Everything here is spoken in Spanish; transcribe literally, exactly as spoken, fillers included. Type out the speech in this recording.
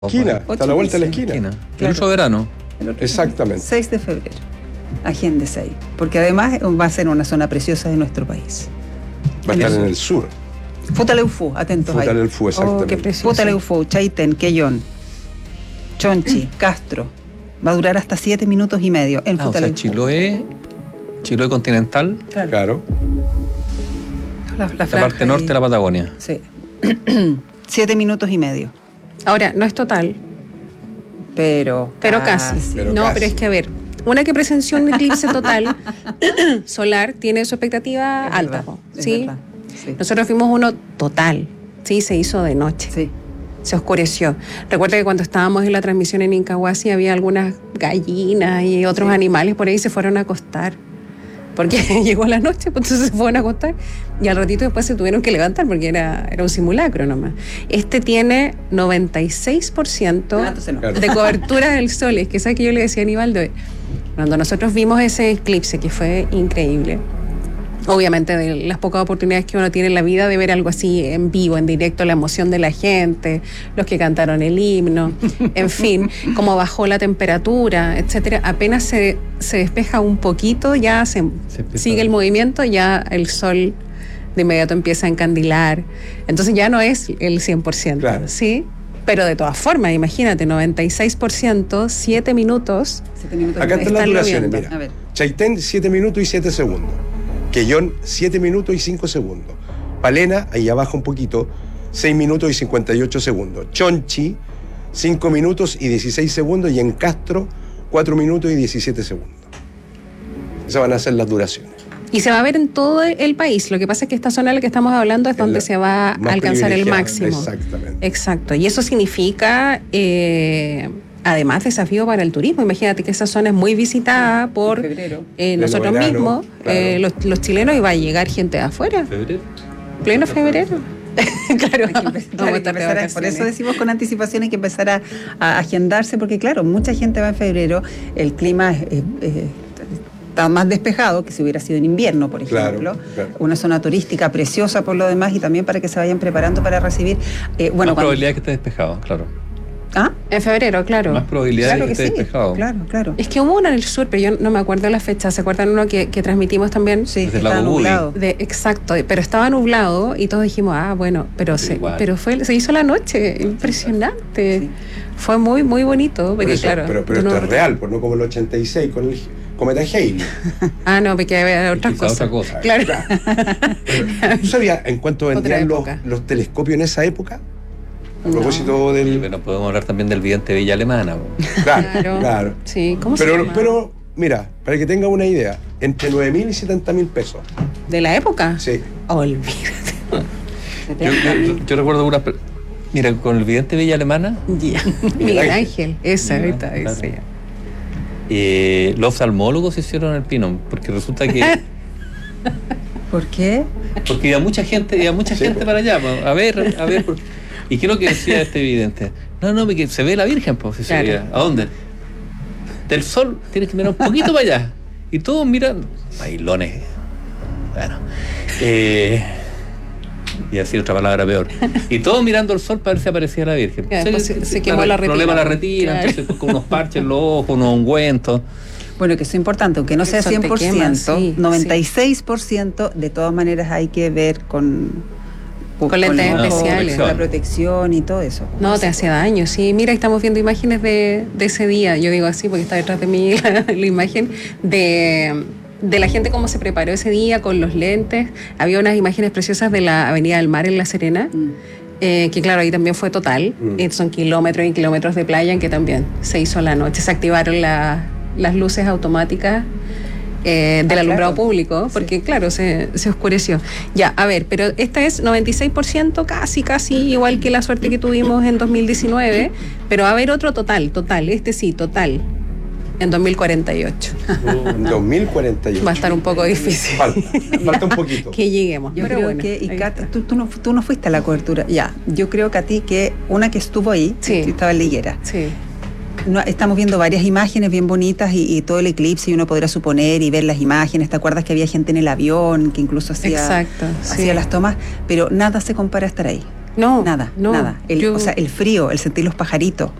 Esquina, está a la vuelta de la esquina. esquina. Claro. El otro verano. El otro Exactamente. seis de febrero. Agéndese ahí. Porque además va a ser una zona preciosa de nuestro país. Va a estar en el sur. Futaleufú, atentos ahí. Futaleufú, exactamente. Oh, qué precioso. Futaleufú, Chaitén, Quellón, Chonchi, Castro. Va a durar hasta siete minutos y medio en Ah, o sea, Futaleufú. Chiloé, Chiloé continental, Claro. Claro. La, la la franja parte norte ahí. de la Patagonia. Sí. Siete minutos y medio. Ahora, no es total, Pero. pero casi. Pero no, casi. pero es que a ver, una que presenció un eclipse total solar tiene su expectativa Es alta, verdad, po, es ¿sí? verdad, sí. Nosotros fuimos uno total, sí, se hizo de noche. Sí. Se oscureció. Recuerda que cuando estábamos en la transmisión en Incahuasi había algunas gallinas y otros Sí. animales por ahí se fueron a acostar. Porque llegó la noche, pues entonces se fueron a acostar y al ratito después se tuvieron que levantar porque era, era un simulacro nomás. Este tiene noventa y seis por ciento Ah, entonces no. Claro. de cobertura del sol. Es que sabes que yo le decía a Aníbaldo, cuando nosotros vimos ese eclipse, que fue increíble, obviamente de las pocas oportunidades que uno tiene en la vida de ver algo así en vivo, en directo, la emoción de la gente, los que cantaron el himno, en fin, cómo bajó la temperatura, etcétera. Apenas se, se despeja un poquito, ya se, Se empieza sigue a- el movimiento, ya el sol de inmediato empieza a encandilar. Entonces ya no es el cien por ciento, Claro. ¿sí? Pero de todas formas, imagínate, noventa y seis por ciento, siete minutos. Siete minutos Acá y están medio. las Están duraciones, lloviendo. mira. A ver. Chaitén, siete minutos y siete segundos. Quellón, siete minutos y cinco segundos. Palena, ahí abajo un poquito, seis minutos y cincuenta y ocho segundos. Chonchi, cinco minutos y dieciséis segundos. Y en Castro, cuatro minutos y diecisiete segundos. Esas van a ser las duraciones. Y se va a ver en todo el país. Lo que pasa es que esta zona de la que estamos hablando es Es donde la se va a más alcanzar el privilegiada, máximo. Exactamente. Exacto. Y eso significa, eh, además, desafío para el turismo. Imagínate que esa zona es muy visitada por En febrero. eh, Pleno nosotros verano, mismos, claro. eh, los, los chilenos, y va a llegar gente de afuera. ¿Febrero? Pleno febrero. claro. Hay que empezar- Vamos claro, a hay que estar de empezar a- por vacaciones. eso decimos con anticipación hay que empezar a, a agendarse, porque claro, mucha gente va en febrero, el clima es, es- es- está más despejado que si hubiera sido en invierno, por Claro, ejemplo. claro. Una zona turística preciosa por lo demás, y también para que se vayan preparando para recibir. eh, bueno, Más cuando- probabilidad de que esté despejado, claro. ¿Ah? En febrero, claro. Más probabilidad Claro de que, que esté sí, despejado. claro, claro. Es que hubo uno en el sur, pero yo no me acuerdo la fecha. ¿Se acuerdan uno que, que transmitimos también? Sí, Desde el está lago Budi. nublado. De, exacto, pero estaba nublado y todos dijimos, ah, bueno, pero se, Igual. pero fue, se hizo la noche, impresionante. Sí. Fue muy, muy bonito. Por Porque, eso, claro, pero pero tú esto no- es real, pues no como el ochenta y seis con el cometa Halley. Ah, no, porque había otras Quizá cosas. otra cosa. Claro. ¿Tú sabías en cuánto Otra vendrían los, época. los telescopios en esa época? A No. propósito Sí, del... pero podemos hablar también del vidente Villa Alemana. po. Claro, Claro. claro. Sí, ¿cómo se Pero, llama? pero, mira, para que tenga una idea, entre nueve mil y setenta mil pesos. ¿De la época? Sí. Olvídate. Yo, yo- yo- yo recuerdo una. per- Mira, con el vidente Villa Alemana, Ya. Miguel Miguel Ángel. Ángel, esa, Miguel ahorita, Ángel, esa. claro. eh, los oftalmólogos hicieron el pino, porque resulta que. ¿Por qué? Porque iba mucha gente, iba mucha Sí, gente po. para allá, po, a ver, a ver. por- ¿Y qué es lo que decía este vidente? No, no, porque se ve la Virgen, pues, si se Claro. veía. ¿A dónde? Del sol tienes que mirar un poquito para allá. Y todos miran. Bailones. Bueno. Eh, y así otra palabra peor. Y todos mirando el sol para ver si aparecía la Virgen. Ya, después se- se quemó claro, la el problema retina. la retina, Claro. entonces con unos parches en los ojos, unos ungüentos. Bueno, que eso es importante, aunque no El sea sol te cien por ciento, quema, sí, noventa y seis por ciento de todas maneras hay que ver con, Con lentes el ojo, especiales. con la protección y todo eso. No, te hacía daño, sí. Mira, estamos viendo imágenes de, de ese día. Yo digo así porque está detrás de mí la, la imagen de, de la gente cómo se preparó ese día con los lentes. Había unas imágenes preciosas de la Avenida del Mar en La Serena, Mm. eh, que claro, ahí también fue total. Mm. Eh, son kilómetros y kilómetros de playa en que también se hizo la noche. Se activaron la- las luces automáticas eh, del Ah, alumbrado claro. público, porque claro, se, se oscureció. Ya, a ver, pero esta es noventa y seis por ciento, casi, casi igual que la suerte que tuvimos en dos mil diecinueve, pero va a haber otro total, total, este sí, total, en dos mil cuarenta y ocho. En dos mil cuarenta y ocho. Va a estar un poco difícil Falta, falta un poquito. que lleguemos. Yo pero creo bueno, que, y ahí Kat, está. tú, tú no, tú no fuiste a la cobertura, ya, yo creo que a ti que una que estuvo ahí, Sí. que estaba en la higuera, Sí. no, estamos viendo varias imágenes bien bonitas y, y todo el eclipse, y uno podrá suponer y ver las imágenes. ¿Te acuerdas que había gente en el avión que incluso hacía, Exacto, hacía sí. las tomas? Pero nada se compara a estar ahí. No, Nada, no, nada. El, yo- O sea, el frío, el sentir los pajaritos.